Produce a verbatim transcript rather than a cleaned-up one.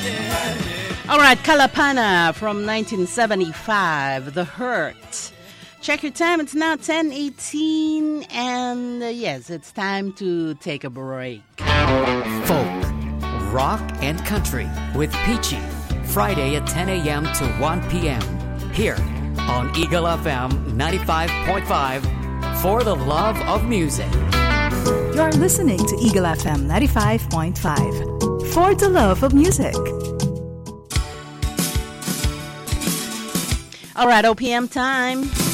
All right, Kalapana from nineteen seventy-five, The Hurt. Check your time, it's now ten eighteen, and uh, yes, it's time to take a break. Folk, rock, and country with Peachy, Friday at ten a.m. to one p.m. here on Eagle F M ninety-five point five, for the love of music. You're listening to Eagle F M ninety-five point five, for the love of music. All right, O P M time.